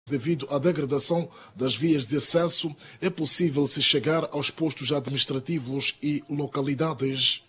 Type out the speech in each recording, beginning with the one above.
Devido à degradação das vias de acesso, é possível se chegar aos postos administrativos e localidades.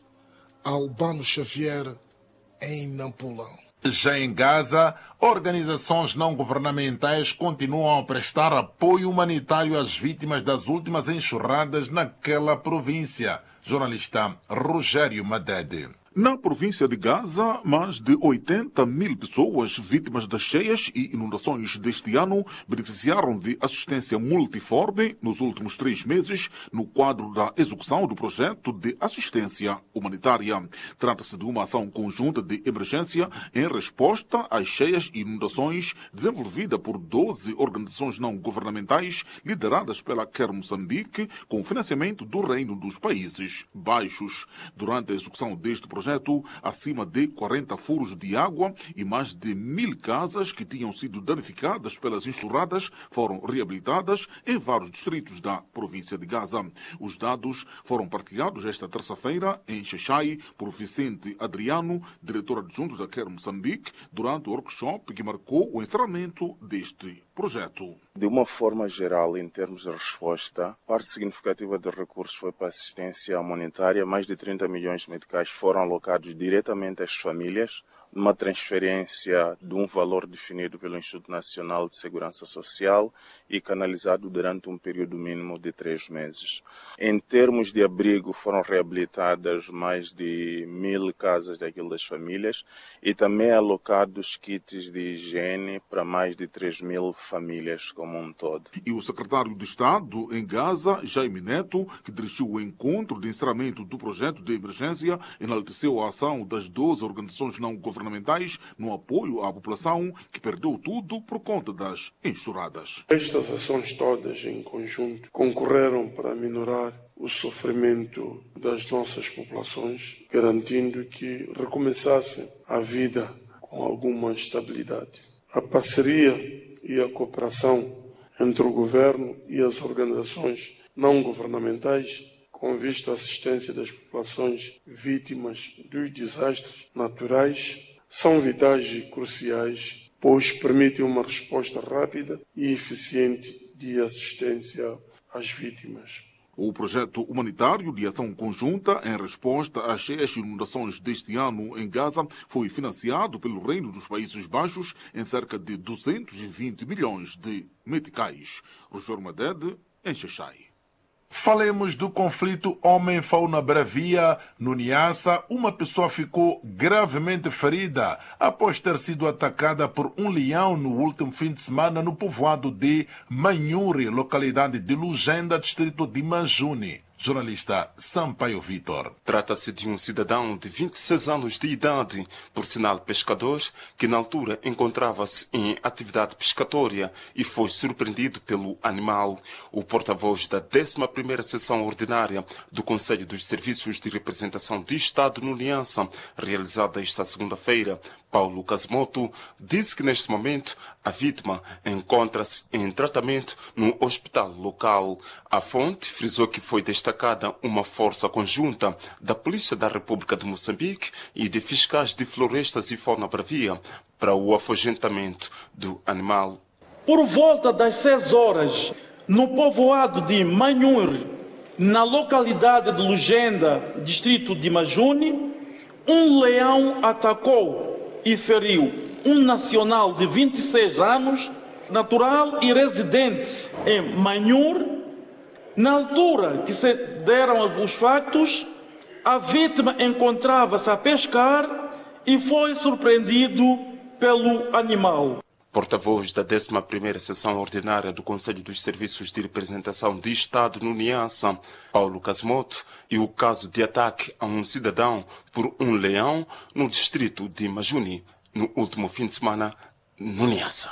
Albano Xavier, em Nampula. Já em Gaza, organizações não governamentais continuam a prestar apoio humanitário às vítimas das últimas enxurradas naquela província. Jornalista Rogério Madede. Na província de Gaza, mais de 80 mil pessoas vítimas das cheias e inundações deste ano beneficiaram de assistência multiforme nos últimos 3 meses no quadro da execução do projeto de assistência humanitária. Trata-se de uma ação conjunta de emergência em resposta às cheias e inundações desenvolvida por 12 organizações não governamentais lideradas pela Care Moçambique com financiamento do Reino dos Países Baixos. Durante a execução deste projeto, acima de 40 furos de água e mais de 1000 casas que tinham sido danificadas pelas enxurradas foram reabilitadas em vários distritos da província de Gaza. Os dados foram partilhados esta terça-feira em Xai por Vicente Adriano, diretor adjunto da Care Moçambique, durante o workshop que marcou o encerramento deste projeto. De uma forma geral, em termos de resposta, parte significativa dos recursos foi para assistência humanitária. Mais de 30 milhões de meticais foram alocados diretamente às famílias, numa transferência de um valor definido pelo Instituto Nacional de Segurança Social e canalizado durante um período mínimo de 3 meses. Em termos de abrigo, foram reabilitadas mais de 1000 casas daquilo das famílias e também alocados kits de higiene para mais de 3.000 famílias como um todo. E o secretário de Estado em Gaza, Jaime Neto, que dirigiu o encontro de encerramento do projeto de emergência, enalteceu a ação das 12 organizações não governamentais no apoio à população que perdeu tudo por conta das enxurradas. Estas ações todas em conjunto concorreram para minorar o sofrimento das nossas populações, garantindo que recomeçassem a vida com alguma estabilidade. A parceria e a cooperação entre o governo e as organizações não governamentais com vista à assistência das populações vítimas dos desastres naturais são vitais e cruciais, pois permitem uma resposta rápida e eficiente de assistência às vítimas. O projeto humanitário de ação conjunta em resposta às cheias e inundações deste ano em Gaza foi financiado pelo Reino dos Países Baixos em cerca de 220 milhões de meticais. Rogério Madede, em Xai. Falemos do conflito homem-fauna Bravia. No Niassa, uma pessoa ficou gravemente ferida após ter sido atacada por um leão no último fim de semana no povoado de Manhuri, localidade de Lugenda, distrito de Majuni. Jornalista Sampaio Vitor. Trata-se de um cidadão de 26 anos de idade, por sinal pescador, que na altura encontrava-se em atividade pescatória e foi surpreendido pelo animal. O porta-voz da 11ª sessão ordinária do Conselho dos Serviços de Representação de Estado no Niassa, realizada esta segunda-feira, Paulo Casimoto, disse que neste momento a vítima encontra-se em tratamento no hospital local. A fonte frisou que foi destacada uma força conjunta da Polícia da República de Moçambique e de fiscais de florestas e fauna bravia para o afugentamento do animal. Por volta das 6 horas, no povoado de Manhuri, na localidade de Lugenda, distrito de Majuni, um leão atacou e feriu um nacional de 26 anos, natural e residente em Manhur. Na altura que se deram os fatos, a vítima encontrava-se a pescar e foi surpreendido pelo animal. Porta-voz da 11ª sessão ordinária do Conselho dos Serviços de Representação de Estado no Niassa, Paulo Casimoto, e o caso de ataque a um cidadão por um leão no distrito de Majuni, no último fim de semana, no Niassa.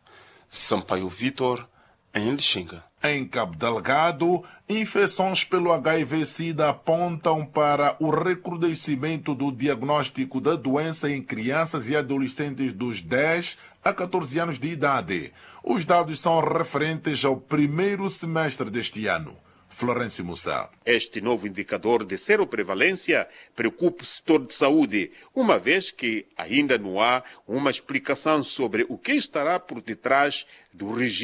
Sampaio Vitor, em Lixinga. Em Cabo Delgado, infecções pelo HIV-Sida apontam para o recrudescimento do diagnóstico da doença em crianças e adolescentes dos 10 a 14 anos de idade. Os dados são referentes ao primeiro semestre deste ano. Florencio Mussa. Este novo indicador de seroprevalência preocupa o setor de saúde, uma vez que ainda não há uma explicação sobre o que estará por detrás do regime